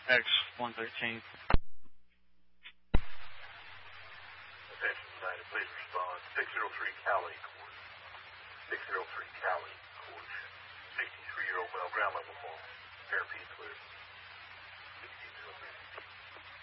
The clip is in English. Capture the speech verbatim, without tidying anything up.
X one thirteen. Attention United, please respond. six zero three Cali, court. six zero three Cali, court. sixty-three-year-old male, ground level.